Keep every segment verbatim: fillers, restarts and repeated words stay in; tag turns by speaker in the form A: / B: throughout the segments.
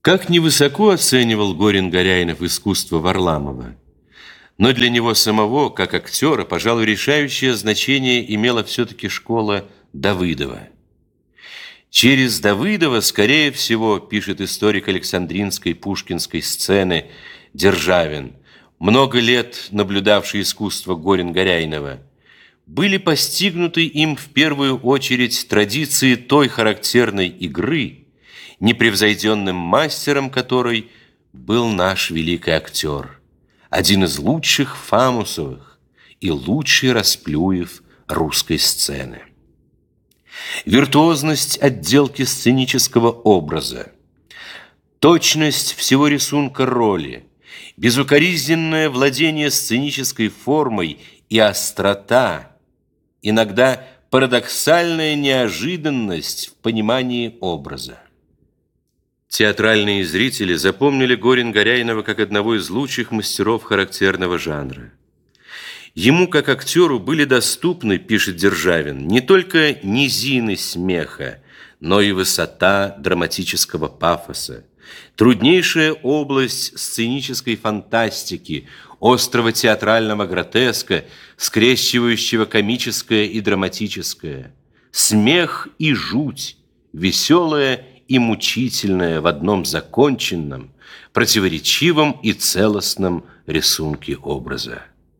A: Как невысоко оценивал Горин-Горяйнов искусство Варламова, но для него самого, как актера, пожалуй, решающее значение имела все-таки школа Давыдова. Через Давыдова, скорее всего, пишет историк Александринской пушкинской сцены Державин, много лет наблюдавший искусство Горин-Горяйнова, были постигнуты им в первую очередь традиции той характерной игры, непревзойденным мастером которой был наш великий актер, один из лучших Фамусовых и лучший Расплюев русской сцены. Виртуозность отделки сценического образа, точность всего рисунка роли, безукоризненное владение сценической формой и острота, иногда парадоксальная неожиданность в понимании образа. Театральные зрители запомнили Горин-Горяйнова как одного из лучших мастеров характерного жанра. Ему, как актеру, были доступны, пишет Державин, не только низины смеха, но и высота драматического пафоса, труднейшая область сценической фантастики, острого театрального гротеска, скрещивающего комическое и драматическое, смех и жуть, веселое и мучительное в одном законченном, противоречивом и целостном рисунке образа.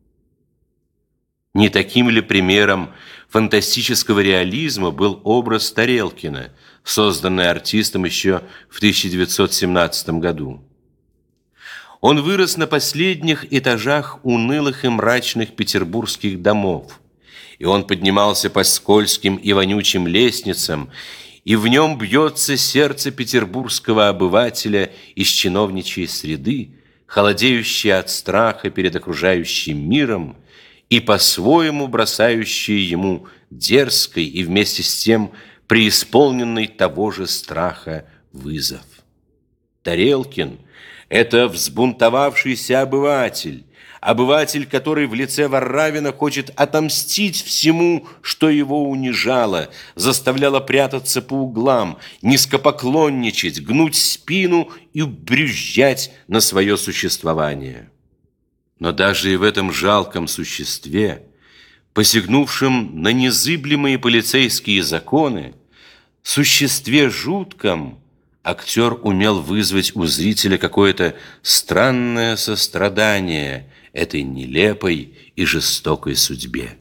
A: Не таким ли примером фантастического реализма был образ Тарелкина, созданный артистом еще в тысяча девятьсот семнадцатом году? Он вырос на последних этажах унылых и мрачных петербургских домов, и он поднимался по скользким и вонючим лестницам, и в нем бьется сердце петербургского обывателя из чиновничьей среды, холодеющее от страха перед окружающим миром и по-своему бросающее ему дерзкой и вместе с тем преисполненный того же страха вызов. Тарелкин – это взбунтовавшийся обыватель, обыватель, который в лице Варравина хочет отомстить всему, что его унижало, заставляло прятаться по углам, низкопоклонничать, гнуть спину и брюзжать на свое существование. Но даже и в этом жалком существе, посягнувшем на незыблемые полицейские законы, существе жутком, актер умел вызвать у зрителя какое-то странное сострадание этой нелепой и жестокой судьбе.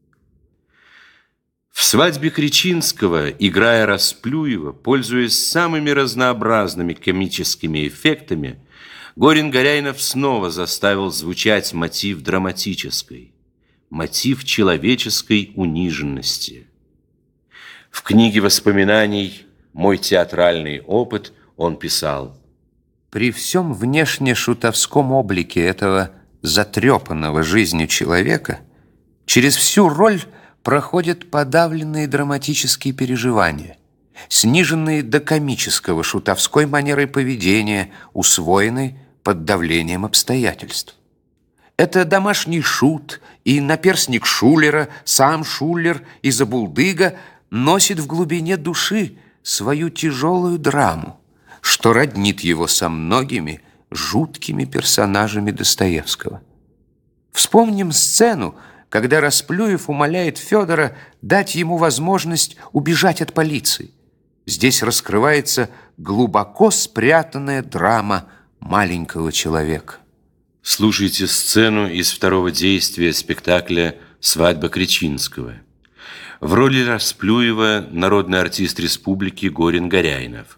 A: В «Свадьбе Кречинского», играя Расплюева, пользуясь самыми разнообразными комическими эффектами, Горин-Горяйнов снова заставил звучать мотив драматической, мотив человеческой униженности. В книге воспоминаний «Мой театральный опыт» он писал:
B: «При всем внешне шутовском облике этого затрепанного жизнью человека через всю роль проходят подавленные драматические переживания, сниженные до комического шутовской манерой поведения, усвоенной под давлением обстоятельств. Это домашний шут и наперсник Шулера, сам Шулер и Забулдыга носит в глубине души свою тяжелую драму, что роднит его со многими жуткими персонажами Достоевского. Вспомним сцену, когда Расплюев умоляет Федора дать ему возможность убежать от полиции. Здесь раскрывается глубоко спрятанная драма маленького человека.
A: Слушайте сцену из второго действия спектакля «Свадьба Кречинского». В роли Расплюева народный артист республики Горин-Горяйнов.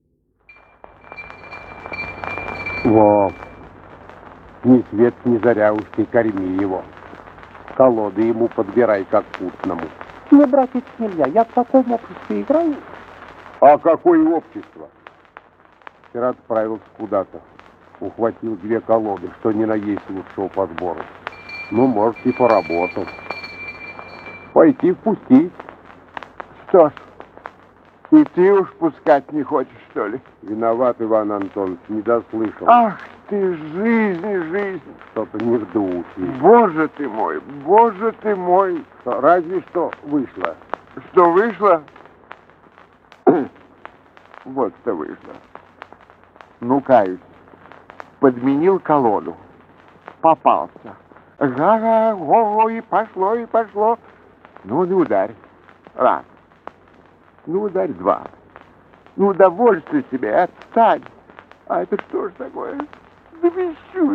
C: Во, ни свет, ни заря уж ты корми его. Колоды ему подбирай, как путному.
D: Мне, братец, нельзя. Я в таком обществе играю.
C: А какое общество? Вчера отправился куда-то. Ухватил две колоды, что ни на есть лучшего подбора. Ну, может, и поработал. Пойти впустить.
D: Что ж, и ты уж пускать не хочешь, что ли?
C: Виноват, Иван Антонович, не дослышал.
D: Ах ты, жизнь, жизнь.
C: Что-то не в духе.
D: Боже ты мой, боже ты мой.
C: Что, разве что вышло.
D: Что вышло? Вот что вышло. Ну, каюсь, подменил колоду. Попался. Га-га-го, и пошло, и пошло. Ну, не ударь. Раз. Ну, ударь два. Ну, удовольствие себе, отстань. А это что ж такое? Замещусь.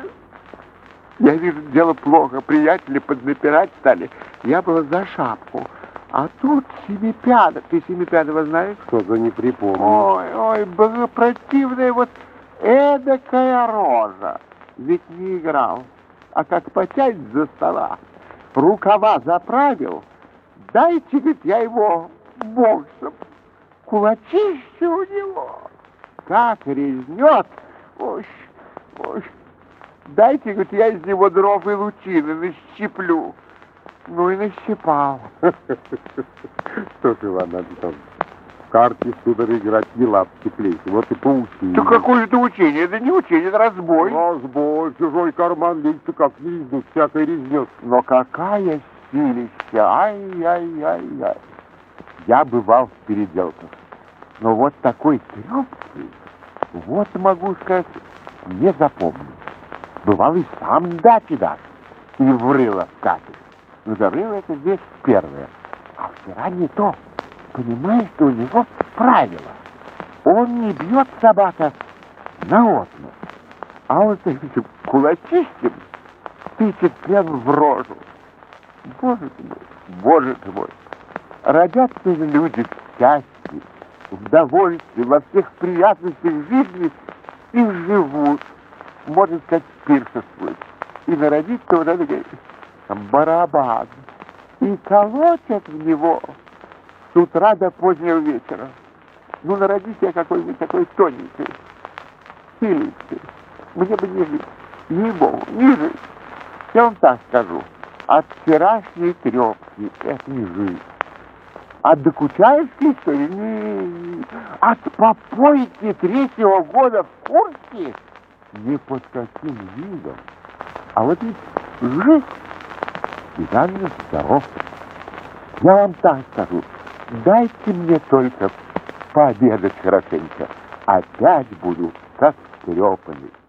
D: Я вижу, дело плохо. Приятели поднапирать стали. Я была за шапку. А тут семипядов. Ты семипядова знаешь?
C: Что за не припомню?
D: Ой, ой, богопротивная вот эдакая рожа. Ведь не играл. А как потянет за стола, рукава заправил, дайте, говорит, я его боксом. Кулачище у него. Как резнет. Ой, ой. Дайте, говорит, я из него дров и лучины нащеплю. Ну и нащипал.
C: Что ж, Иван Антонович, в карте, сударь, играть не лапки плечи. Вот и поучили.
D: Да какое это учение? Это не учение, это разбой.
C: Разбой, чужой карман лезть, как не резнут, всякой резнет.
D: Но какая силища, ай-яй-яй-яй. Я бывал в переделках, но вот такой трёпкий, вот могу сказать, не запомню. Бывал и сам дачи даже, и врыло в кафель. Но заврыло это здесь первое. А вчера не то. Понимаешь, что у него правило. Он не бьет собака наотмашь, а он с этим кулачищем тычет прямо в рожу. Боже ты мой, боже ты мой. Родятся же люди в счастье, в довольстве, во всех приятностях жизни и живут, можно сказать, пиршествуют. И народится вот этот барабан. И колотят в него с утра до позднего вечера. Ну, народись я какой-нибудь такой тоненький, силенький. Мне бы не жить. Ей-богу, не жить. Я вам так скажу. От вчерашней трёпки это не жизнь. От докучаевской истории? Не. От попойки третьего года в Курске? Ни под каким видом. А вот ведь жизнь, и даже здоров. Я вам так скажу. Дайте мне только пообедать хорошенько. Опять буду как стрёпанный.